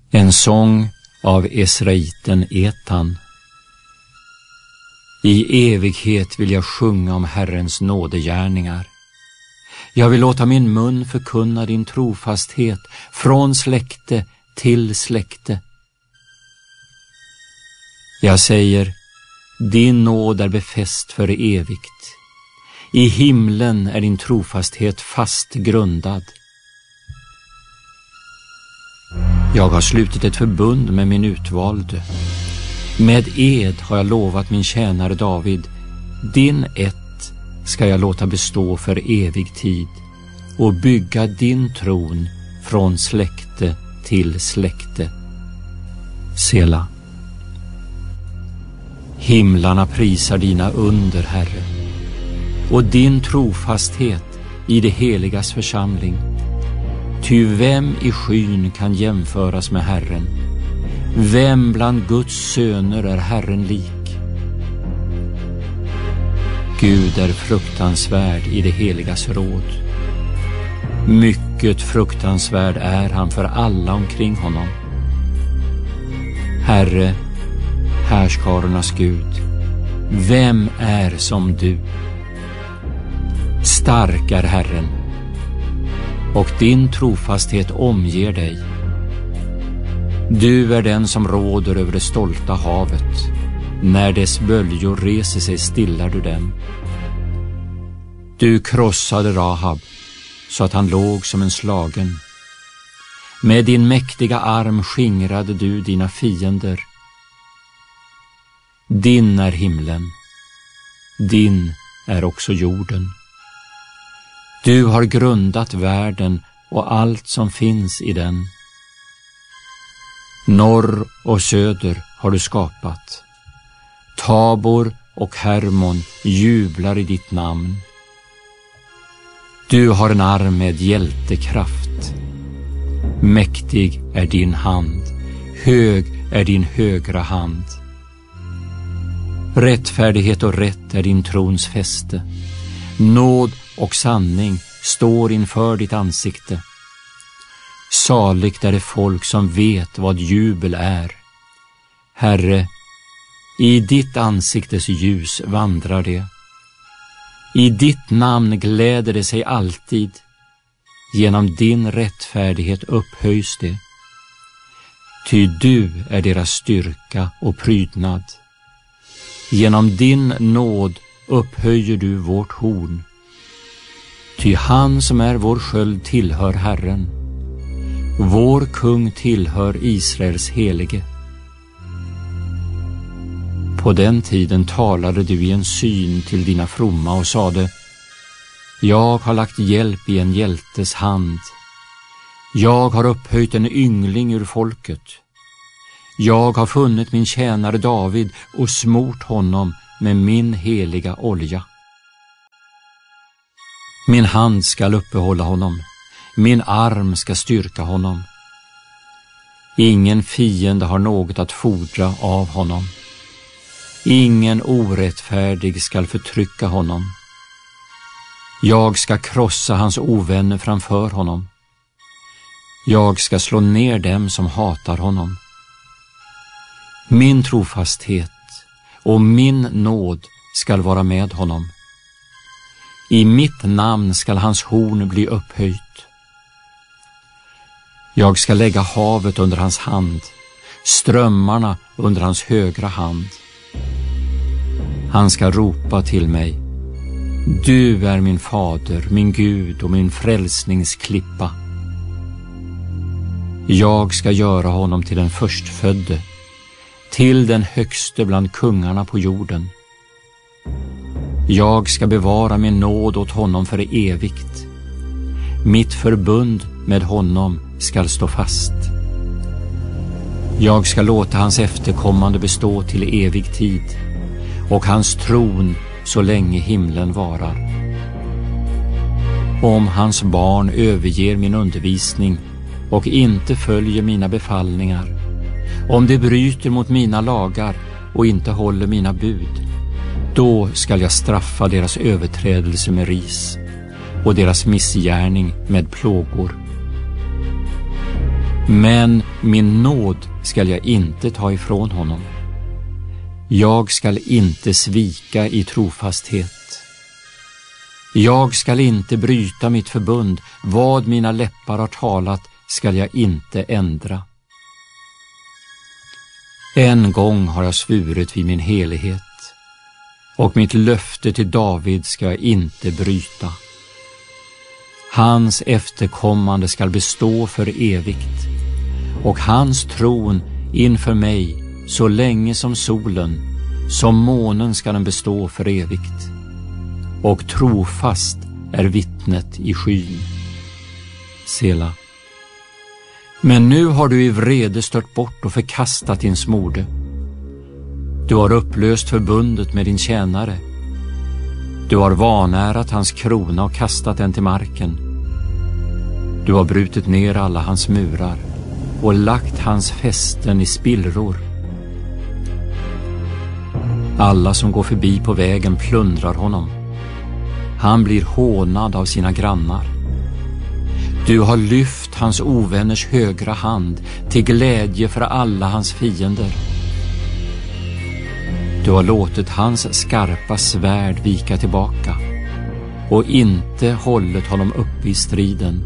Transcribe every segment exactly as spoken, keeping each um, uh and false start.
En sång av Esraiten Etan. I evighet vill jag sjunga om Herrens nådegärningar. Jag vill låta min mun förkunna din trofasthet från släkte till släkte. Jag säger, din nåd är befäst för evigt. I himlen är din trofasthet fast grundad. Jag har slutit ett förbund med min utvalde. Med ed har jag lovat min tjänare David, din ett ska jag låta bestå för evig tid och bygga din tron från släkte till släkte. Sela. Himlarna prisar dina under, Herre, och din trofasthet i det heligas församling. Ty vem i skyn kan jämföras med Herren? Vem bland Guds söner är Herren lik? Gud är fruktansvärd i det heligas råd. Mycket fruktansvärd är han för alla omkring honom. Herre, härskarornas Gud, vem är som du? Stark är Herren, och din trofasthet omger dig. Du är den som råder över det stolta havet. När dess böljor reser sig stillar du dem. Du krossade Rahab så att han låg som en slagen. Med din mäktiga arm skingrade du dina fiender. Din är himlen, din är också jorden. Du har grundat världen och allt som finns i den. Norr och söder har du skapat. Tabor och Hermon jublar i ditt namn. Du har en arm med hjältekraft. Mäktig är din hand, hög är din högra hand. Rättfärdighet och rätt är din trons fäste. Nåd och sanning står inför ditt ansikte. Saligt är det folk som vet vad jubel är. Herre, i ditt ansiktes ljus vandrar det. I ditt namn gläder det sig alltid. Genom din rättfärdighet upphöjs det. Ty du är deras styrka och prydnad. Genom din nåd upphöjer du vårt horn. Ty han som är vår sköld tillhör Herren. Vår kung tillhör Israels helige. På den tiden talade du i en syn till dina fromma och sade: Jag har lagt hjälp i en hjältes hand. Jag har upphöjt en yngling ur folket. Jag har funnit min tjänare David och smort honom med min heliga olja. Min hand skall uppehålla honom, min arm ska styrka honom. Ingen fiende har något att fordra av honom. Ingen orättfärdig skall förtrycka honom. Jag ska krossa hans ovänner framför honom. Jag ska slå ner dem som hatar honom. Min trofasthet och min nåd skall vara med honom. I mitt namn skall hans horn bli upphöjt. Jag ska lägga havet under hans hand, strömmarna under hans högra hand. Han ska ropa till mig: Du är min fader, min Gud och min frälsningsklippa. Jag ska göra honom till den förstfödde, till den högste bland kungarna på jorden. Jag ska bevara min nåd åt honom för evigt. Mitt förbund med honom skall stå fast. Jag ska låta hans efterkommande bestå till evig tid och hans tron så länge himlen varar. Om hans barn överger min undervisning och inte följer mina befallningar, om de bryter mot mina lagar och inte håller mina bud, då skall jag straffa deras överträdelse med ris och deras missgärning med plågor. Men min nåd skall jag inte ta ifrån honom. Jag skall inte svika i trofasthet. Jag skall inte bryta mitt förbund. Vad mina läppar har talat skall jag inte ändra. En gång har jag svurit vid min helighet, och mitt löfte till David ska jag inte bryta. Hans efterkommande skall bestå för evigt, och hans tron inför mig så länge som solen, som månen ska den bestå för evigt. Och trofast är vittnet i skyn. Sela. Men nu har du i vrede stört bort och förkastat din smorde. Du har upplöst förbundet med din tjänare. Du har vanärat hans krona och kastat den till marken. Du har brutit ner alla hans murar och lagt hans fästen i spillror. Alla som går förbi på vägen plundrar honom. Han blir hånad av sina grannar. Du har lyft hans ovänners högra hand till glädje för alla hans fiender. Du har låtit hans skarpa svärd vika tillbaka och inte hållit honom uppe i striden.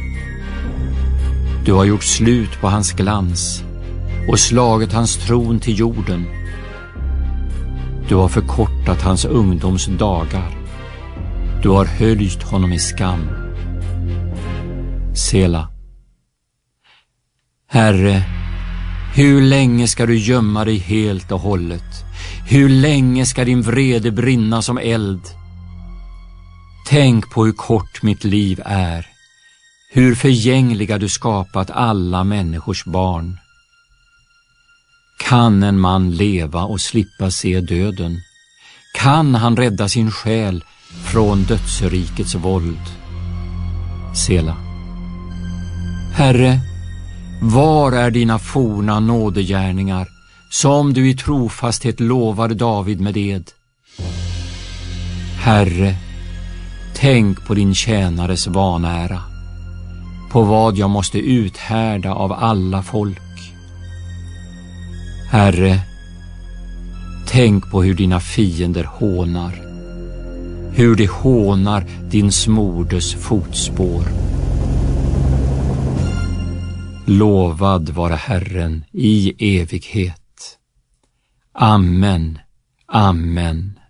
Du har gjort slut på hans glans och slagit hans tron till jorden. Du har förkortat hans ungdoms dagar. Du har höljt honom i skam. Sela. Herre, hur länge ska du gömma dig helt och hållet? Hur länge ska din vrede brinna som eld? Tänk på hur kort mitt liv är, hur förgängliga du skapat alla människors barn. Kan en man leva och slippa se döden? Kan han rädda sin själ från dödsrikets våld? Sela. Herre, var är dina forna nådegärningar som du i trofasthet lovade David med ed? Herre, tänk på din tjänares vanära, på vad jag måste uthärda av alla folk. Herre, tänk på hur dina fiender hånar, hur de hånar din smordes fotspår. Lovad vare Herren i evighet. Amen, amen.